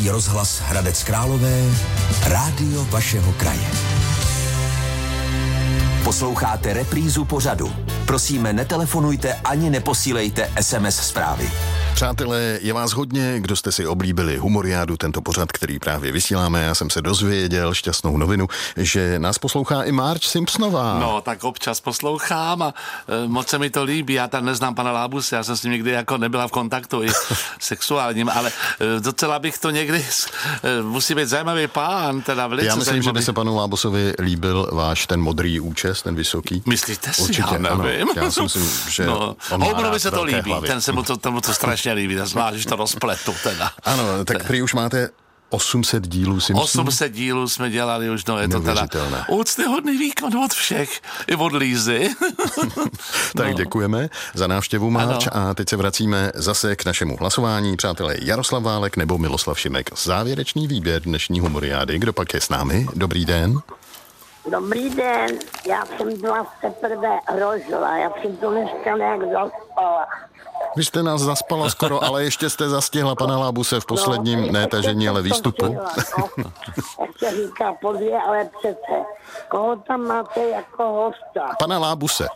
Český rozhlas Hradec Králové, rádio vašeho kraje. Posloucháte reprízu pořadu. Prosíme, netelefonujte ani neposílejte SMS zprávy. Přátelé, je vás hodně, kdo jste si oblíbili Humoriádu, tento pořad, který právě vysíláme. Já jsem se dozvěděl šťastnou novinu, že nás poslouchá i Marge Simpsonová. No, tak občas poslouchám a moc se mi to líbí. Já tam neznám pana Lábuse, já jsem s ním nikdy jako nebyla v kontaktu i sexuálním, ale docela bych to někdy, musí být zajímavý pán, teda velice Já myslím, zajímavý. že by se panu Lábusovi líbil váš ten modrý účes, ten vysoký. Myslíte si? Určitě, Já nevím. Ano, já si myslím, že Houbonovi se to líbí, hlavy. tomu to strašně líbí, zvlášť, že to rozpletu teda. Ano, tak prý už máte 800 dílů Simpsonů. 800 dílů jsme dělali už, no je to teda úctyhodný výkon od všech, i od Lízy. Tak děkujeme za návštěvu, Marge, a teď se vracíme zase k našemu hlasování. Přátelé, Jaroslav Válek nebo Miloslav Šimek. Závěrečný výběr dnešní Humoriády. Kdo pak je s námi? Dobrý den. Dobrý den, já jsem byla teprve rožla, já jsem to dneska nějak zaspala. Vy jste nás zaspala skoro, ale ještě jste zastihla pana Lábuse v posledním, ne tažení, ale výstupu. Jak se říká podvě, ale přece. Koho tam máte jako hosta? Pana Lábuse.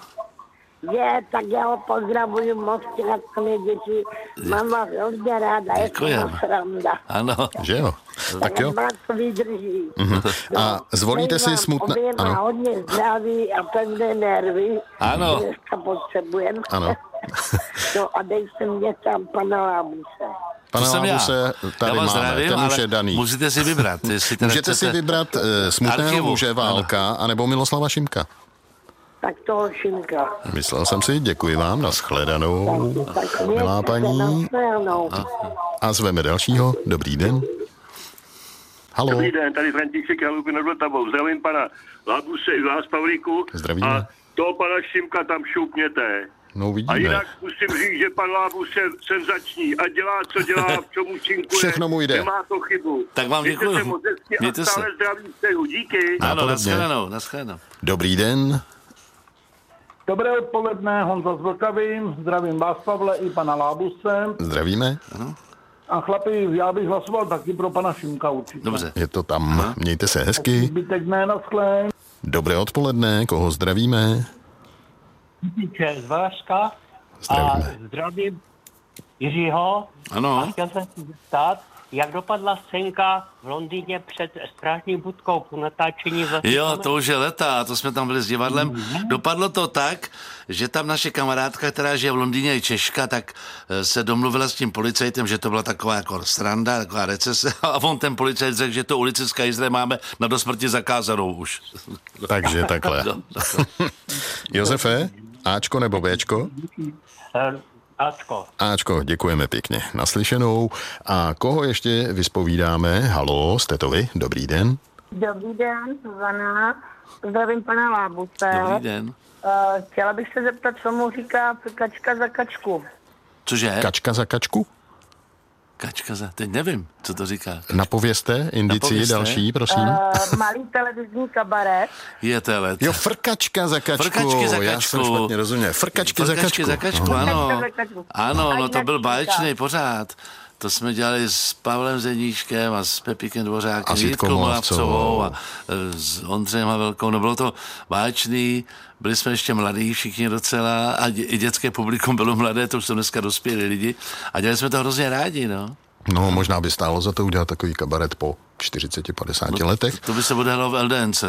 Je, tak já ho pozdravuju moc, jak mě děti. Mám vás hodně ráda, je to sranda. Ano. Že jo? Tak jo. Má to vydrží. A zvolíte si smutné... Ano. Hodně zdraví a pevné nervy. Ano. Dneska potřebujeme. Ano. No a dejte mě tam pana Lábuse. Pana Lábuse tady máme, zdravím, ten už je daný. Musíte si vybrat. Můžete si vybrat smutného muže Válka, anebo Miloslava Šimka. Tak toho Šimka. Myslel jsem si, děkuji vám, nashledanou, milá paní. A zveme dalšího, dobrý den. Haló. Dobrý den, tady František Halupy nad Vltavou. Zdravím pana Lábuse i vás, Pavlíku. Zdravíme. A toho pana Šimka tam šoupněte. No uvidíme. A jinak musím říct, že pan Lábus je senzační a dělá, co dělá, v čem účinkuje. Všechno mu jde. Nemá to chybu. Tak vám děkuji. Mějte se moc hezky a stále zdraví přeju. Díky. Ano, nashledanou. Dobrý den. Dobré odpoledne, Honza z Vltavy, zdravím vás, Pavle, i pana Lábuse. Zdravíme. Ano. A chlapi, já bych hlasoval taky pro pana Šimka určitě. Dobře. Je to tam, mějte se hezky. Zbytek ne, naschle. Dobré odpoledne, koho zdravíme? Z Valašska. Zdravíme. A zdravím Jiřího. Ano. A chtěl jsem se zeptat, jak dopadla scénka v Londýně před strážní budkou po natáčení Jo, to už je leta, to jsme tam byli s divadlem. Dopadlo to tak, že tam naše kamarádka, která žije v Londýně, je Češka, tak se domluvila s tím policajtem, že to byla taková jako sranda, taková recese, a on ten policajt řekl, že to ulici z Kajzle máme na dosmrti zakázanou už. Takže takhle. Josefe, Ačko nebo Bčko? Ačko, děkujeme pěkně. Naslyšenou. A koho ještě vyspovídáme? Haló, jste to vy? Dobrý den. Dobrý den, Zuzana. Zdravím pana Lábuse. Dobrý den. Chtěla bych se zeptat, co mu říká kačka za kačku. Cože? Kačka za kačku? Teď nevím, co to říká. Napovězte, indicii další, prosím. Malý televizní kabaret. Je telet. Jo, frkačka za kačku. Frkačky za kačku. Já jsem špatně rozuměl. Frkačky za kačku. Ano. Ano, no to byl báječný pořád. To jsme dělali s Pavlem Zeníškem a s Pepíkem Dvořákem, a Jitkou Molavcovou a s Ondřejem Havelkou. No bylo to báječný, byli jsme ještě mladí všichni docela a i dětské publikum bylo mladé, to už jsou dneska dospělí lidi a dělali jsme to hrozně rádi, no. No, možná by stálo za to udělat takový kabaret po 40-50 letech. To by se odehrálo v LDNC.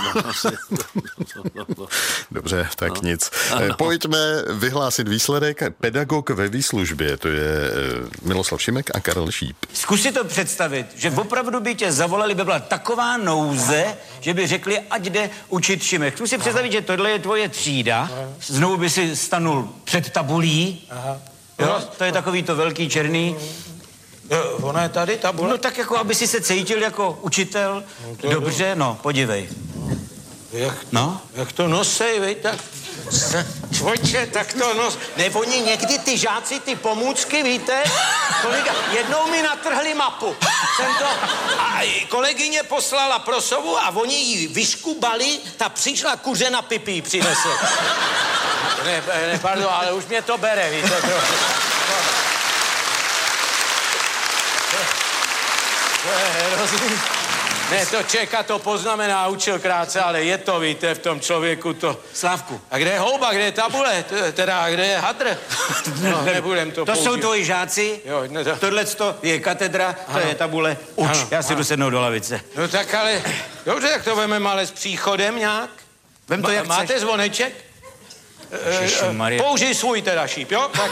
Dobře, tak nic. Pojďme vyhlásit výsledek. Pedagog ve výslužbě, to je Miloslav Šimek a Karel Šíp. Zkus si to představit, že opravdu by tě zavolali, by byla taková nouze, že by řekli, ať jde učit Šimek. Zkus si představit, že tohle je tvoje třída, znovu by si stanul před tabulí, jo, to je takový to velký černý. Ona je tady, tabule? No tak jako, aby si se cítil jako učitel. Dobře, no, podívej. Jak to nosej, vej, tak... Čvoče, tak to nos... Ne, oni někdy ty žáci, ty pomůcky, víte? Jednou mi natrhli mapu. A kolegyně poslala prosovu a oni ji vyškubali, ta přišla kuře na pipí přinesl. Ne, pardon, ale už mě to bere, víte, trochu. To je hrozný. Ne, to Čeka to poznamená, učil krátce, ale je to, víte, v tom člověku to... Slávku. A kde je houba, kde je tabule, teda kde je hadr? No, nebudem to použít. jsou tvoji žáci, jo, ne, to... tohleto je katedra, to je tabule, uč, já si jdu sednout do lavice. No tak ale, dobře, tak to vememe ale s příchodem nějak. Vem to, jak máte zvoneček? Ježišmarja. Použij svůj teda šíp, jo? Tak.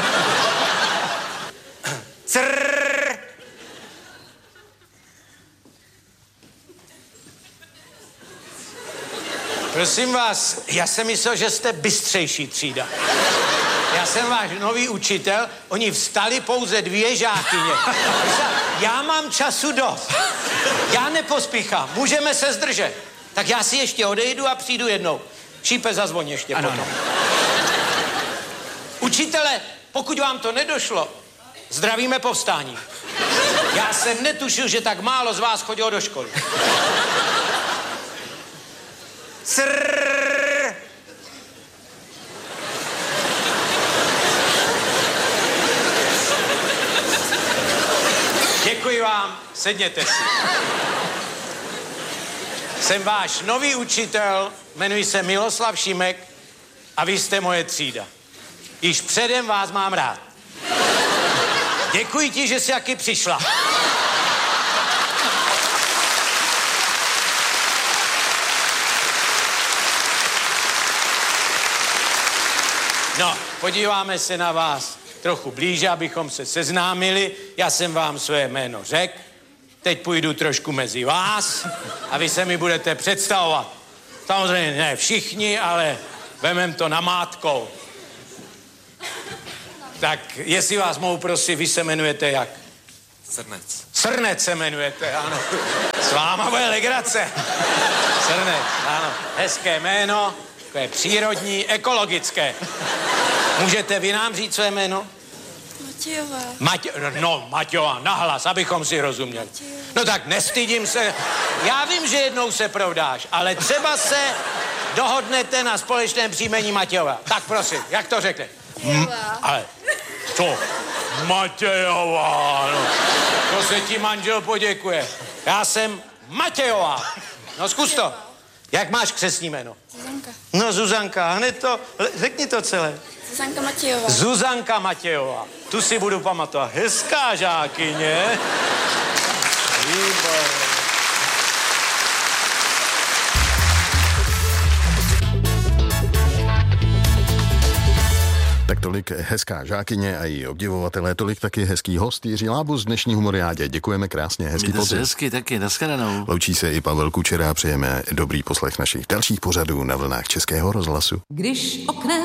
Crrrr. Prosím vás, já jsem myslel, že jste bystřejší třída. Já jsem váš nový učitel, oni vstali pouze 2 žákyně. Já mám času dost. Já nepospíchám, můžeme se zdržet. Tak já si ještě odejdu a přijdu jednou. Šípe, zazvoň ještě potom. Ano. Učitele, pokud vám to nedošlo, zdravíme povstání. Já jsem netušil, že tak málo z vás chodilo do školy. Crrrr. Děkuji vám, sedněte si. Jsem váš nový učitel, jmenuji se Miloslav Šimek a vy jste moje třída. Již předem vás mám rád. Děkuji ti, že jsi taky přišla. No, podíváme se na vás trochu blíže, abychom se seznámili. Já jsem vám své jméno řekl. Teď půjdu trošku mezi vás a vy se mi budete představovat. Samozřejmě ne všichni, ale vemem to namátkou. Tak jestli vás mohu prosit, vy se jmenujete jak? Srnec. Srnec se jmenujete, ano. S váma bude legrace. Srnec, ano. Hezké jméno, takové přírodní, ekologické. Můžete vy nám říct své jméno? Matějová. Matějová, nahlas, abychom si rozuměli. No tak nestydím se. Já vím, že jednou se provdáš, ale třeba se dohodnete na společném příjmení Matějová. Tak prosím, jak to řekne? Ale co? Matějová, no. To se ti manžel poděkuje. Já jsem Matějová. No zkus to. Jak máš křestní jméno? Zuzanka. No Zuzanka, hned to, řekni to celé. Zuzanka Matějová. Zuzanka Matějová. Tu si budu pamatovat. Hezká žákyně. Výborně. Tak tolik hezká žákyně a její obdivovatelé, tolik taky hezký host Jiří Lábus z dnešní Humoriádě. Děkujeme krásně, hezký podzim. Hezky taky, nashledanou. Loučí se i Pavel Kučera, přejeme dobrý poslech našich dalších pořadů na vlnách Českého rozhlasu. Když oknem